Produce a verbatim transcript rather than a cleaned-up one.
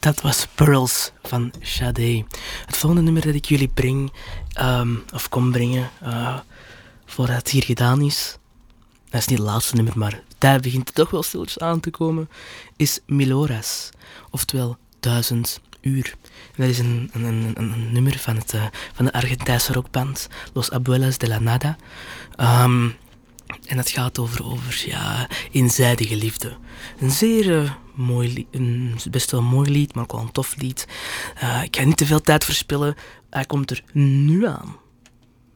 Dat was Pearls van Sade. Het volgende nummer dat ik jullie breng, um, of kom brengen, uh, voordat het hier gedaan is, dat is niet het laatste nummer, maar daar begint het toch wel stilletjes aan te komen, is Mil Horas, oftewel Duizend Uur. En dat is een, een, een, een nummer van, het, uh, van de Argentijnse rockband Los Abuelos de la Nada. Um, en dat gaat over, over ja, eenzijdige liefde. Een zeer uh, mooi lied, een best wel mooi lied, maar ook wel een tof lied. Uh, ik ga niet te veel tijd verspillen. Hij komt er nu aan.